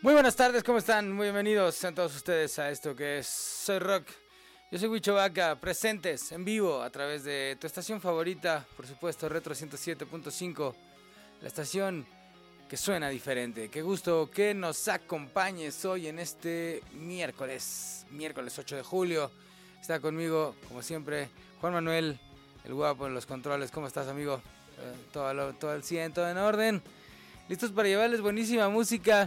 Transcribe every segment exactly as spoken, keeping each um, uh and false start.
Muy buenas tardes, ¿cómo están? Muy bienvenidos sean todos ustedes a esto que es Soy Rock. Yo soy Huicho Vaca, presentes en vivo a través de tu estación favorita, por supuesto, Retro ciento siete punto cinco, la estación que suena diferente. Qué gusto que nos acompañes hoy en este miércoles, miércoles ocho de julio. Está conmigo, como siempre, Juan Manuel, el guapo en los controles. ¿Cómo estás, amigo? Eh, todo, lo, todo el cien, todo en orden. ¿Listos para llevarles buenísima música?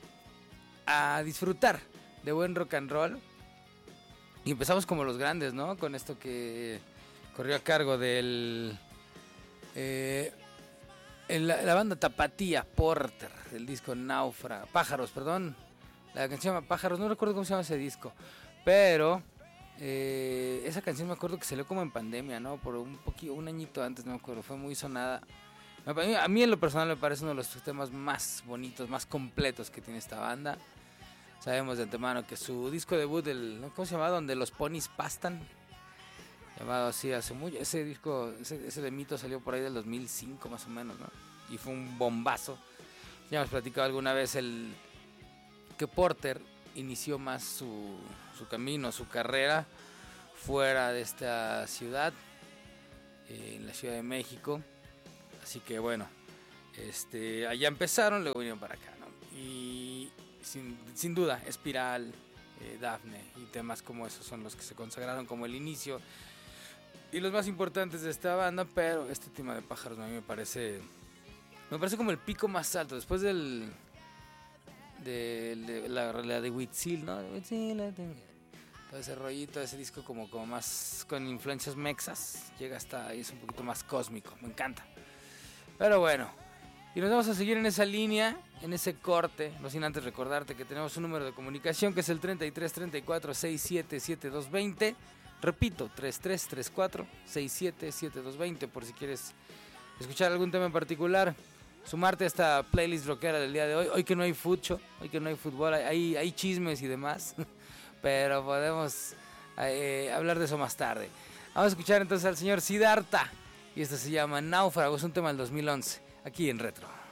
A disfrutar de buen rock and roll. Y empezamos como los grandes, ¿no? Con esto que corrió a cargo del eh, el, la banda Tapatía Porter, del disco Náufrago, Pájaros, perdón. La canción se llama Pájaros, no recuerdo cómo se llama ese disco, pero eh, esa canción me acuerdo que salió como en pandemia, ¿no? Por un poquito, un añito antes, no me acuerdo, fue muy sonada. A mí en lo personal me parece uno de los temas más bonitos, más completos que tiene esta banda. Sabemos de antemano que su disco debut, el, ¿cómo se llamaba? Donde los ponis pastan, llamado así hace mucho. Ese disco, ese, ese de Mito salió por ahí del dos mil cinco más o menos, ¿no? Y fue un bombazo. Ya hemos platicado alguna vez el que Porter inició más su, su camino, su carrera fuera de esta ciudad, eh, en la Ciudad de México. Así que bueno, este, allá empezaron, luego vinieron para acá, ¿no? Y sin, sin duda, Espiral, eh, Dafne y temas como esos son los que se consagraron como el inicio y los más importantes de esta banda. Pero este tema de Pájaros a mí me parece, me parece como el pico más alto después del de, de la, la de Huitzil, ¿no? Todo ese rollito, ese disco como, como más con influencias mexas, llega hasta ahí, es un poquito más cósmico, me encanta. Pero bueno, y nos vamos a seguir en esa línea, en ese corte, no sin antes recordarte que tenemos un número de comunicación que es el treinta y tres, treinta y cuatro, sesenta y siete, setenta y dos veinte. Repito, treinta y tres, treinta y cuatro, sesenta y siete, setenta y dos veinte, por si quieres escuchar algún tema en particular, sumarte a esta playlist rockera del día de hoy. Hoy que no hay fucho, hoy que no hay fútbol, hay, hay chismes y demás, pero podemos eh, hablar de eso más tarde. Vamos a escuchar entonces al señor Siddhartha. Y esto se llama Náufrago, es un tema del dos mil once, aquí en Retro.